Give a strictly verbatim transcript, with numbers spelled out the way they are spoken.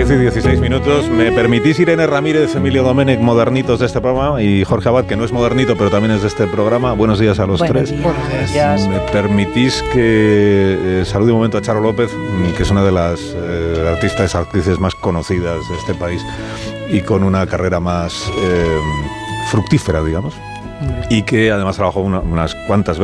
doce y dieciséis minutos. ¿Me permitís, Irene Ramírez, Emilio Domenech, modernitos de este programa, y Jorge Abad, que no es modernito, pero también es de este programa? Buenos días a los Buenos tres. días. Buenos días. ¿Me permitís que eh, salude un momento a Charo López, que es una de las eh, artistas, actrices más conocidas de este país y con una carrera más eh, fructífera, digamos, y que además trabajó una, unas cuantas veces